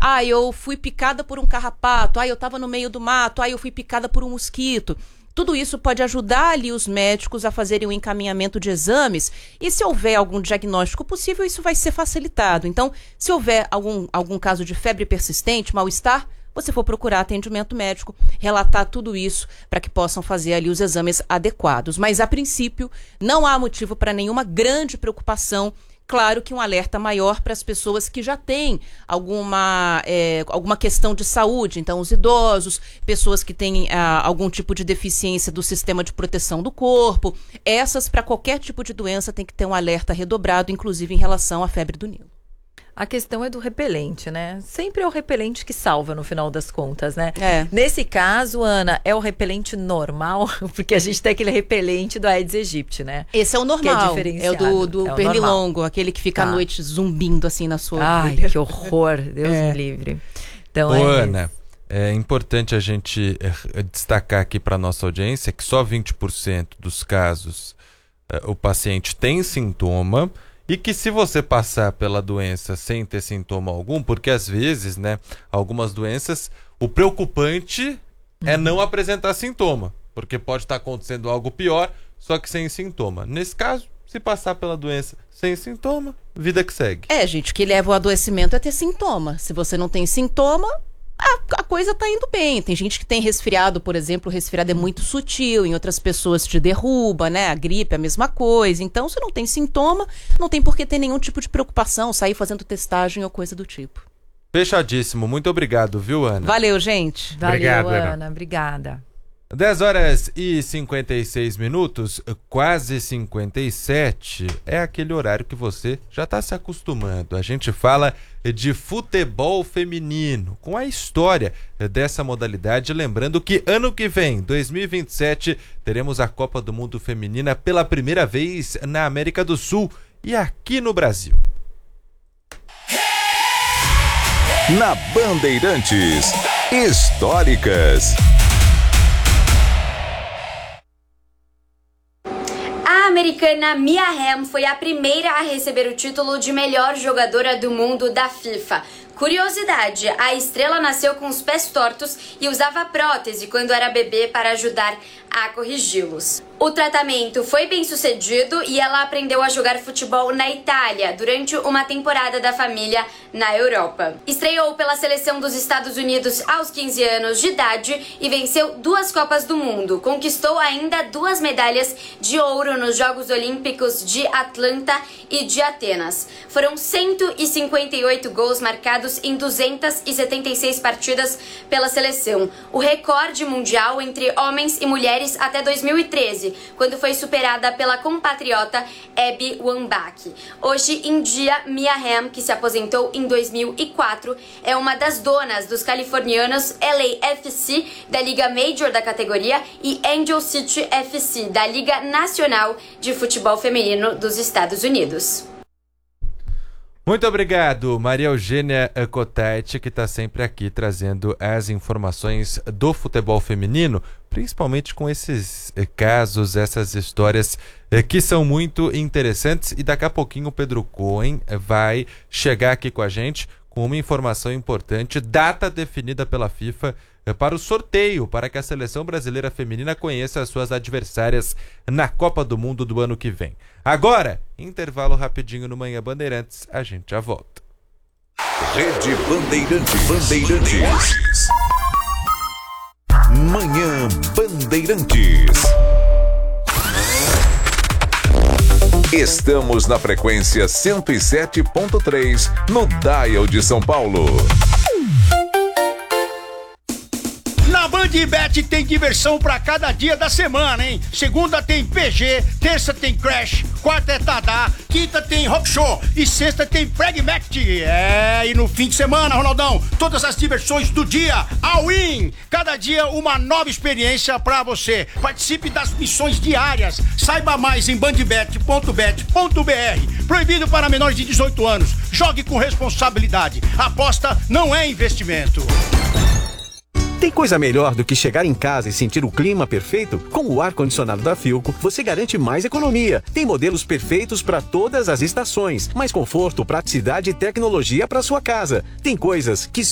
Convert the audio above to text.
eu fui picada por um carrapato, eu estava no meio do mato, eu fui picada por um mosquito. Tudo isso pode ajudar ali os médicos a fazerem o encaminhamento de exames e se houver algum diagnóstico possível, isso vai ser facilitado. Então, se houver algum caso de febre persistente, mal-estar, você for procurar atendimento médico, relatar tudo isso para que possam fazer ali os exames adequados. Mas, a princípio, não há motivo para nenhuma grande preocupação. Claro que um alerta maior para as pessoas que já têm alguma questão de saúde, então os idosos, pessoas que têm algum tipo de deficiência do sistema de proteção do corpo, essas para qualquer tipo de doença tem que ter um alerta redobrado, inclusive em relação à febre do Nilo. A questão é do repelente, né? Sempre é o repelente que salva no final das contas, né? Nesse caso, Ana, é o repelente normal? Porque a gente tem aquele repelente do Aedes aegypti, né? Esse é o normal, é o do pernilongo, aquele que fica à noite zumbindo assim na sua... Ai, que horror, Deus me livre. Então, Ana, é importante a gente destacar aqui para nossa audiência que só 20% dos casos o paciente tem sintoma. E que se você passar pela doença sem ter sintoma algum, porque às vezes, né, algumas doenças, o preocupante é não apresentar sintoma, porque pode estar acontecendo algo pior, só que sem sintoma. Nesse caso, se passar pela doença sem sintoma, vida que segue. Gente, o que leva ao adoecimento é ter sintoma. Se você não tem sintoma, a coisa tá indo bem. Tem gente que tem resfriado, por exemplo, o resfriado é muito sutil, em outras pessoas te derruba, né? A gripe é a mesma coisa. Então, se não tem sintoma, não tem por que ter nenhum tipo de preocupação, sair fazendo testagem ou coisa do tipo. Fechadíssimo. Muito obrigado, viu, Ana? Valeu, gente. Valeu, Obrigado, Ana. Obrigada. 10h57, quase 57, é aquele horário que você já está se acostumando. A gente fala de futebol feminino, com a história dessa modalidade. Lembrando que ano que vem, 2027, teremos a Copa do Mundo Feminina pela primeira vez na América do Sul e aqui no Brasil. Na Bandeirantes, históricas. A americana Mia Hamm foi a primeira a receber o título de melhor jogadora do mundo da FIFA. Curiosidade, a estrela nasceu com os pés tortos e usava prótese quando era bebê para ajudar a corrigi-los. O tratamento foi bem sucedido e ela aprendeu a jogar futebol na Itália durante uma temporada da família na Europa. Estreou pela seleção dos Estados Unidos aos 15 anos de idade e venceu 2 Copas do Mundo. Conquistou ainda 2 medalhas de ouro nos Jogos Olímpicos de Atlanta e de Atenas. Foram 158 gols marcados em 276 partidas pela seleção, o recorde mundial entre homens e mulheres até 2013, quando foi superada pela compatriota Abby Wambach. Hoje em dia, Mia Hamm, que se aposentou em 2004, é uma das donas dos californianos LAFC, da Liga Major da categoria, e Angel City FC, da Liga Nacional de Futebol Feminino dos Estados Unidos. Muito obrigado, Maria Eugênia Cotete, que está sempre aqui trazendo as informações do futebol feminino, principalmente com esses casos, essas histórias que são muito interessantes. E daqui a pouquinho o Pedro Cohen vai chegar aqui com a gente com uma informação importante, data definida pela FIFA para o sorteio, para que a seleção brasileira feminina conheça as suas adversárias na Copa do Mundo do ano que vem. Agora, intervalo rapidinho no Manhã Bandeirantes, a gente já volta. Rede Bandeirantes. Manhã Bandeirantes. Estamos na frequência 107.3 no Dial de São Paulo. Na Bandbet tem diversão pra cada dia da semana, hein? Segunda tem PG, terça tem Crash, quarta é Tadá, quinta tem Rock Show e sexta tem Pragmatic. E no fim de semana, Ronaldão, todas as diversões do dia, all in! Cada dia uma nova experiência pra você. Participe das missões diárias. Saiba mais em bandbet.bet.br. Proibido para menores de 18 anos. Jogue com responsabilidade. Aposta não é investimento. Tem coisa melhor do que chegar em casa e sentir o clima perfeito? Com o ar-condicionado da Philco, você garante mais economia. Tem modelos perfeitos para todas as estações, mais conforto, praticidade e tecnologia para sua casa. Tem coisas que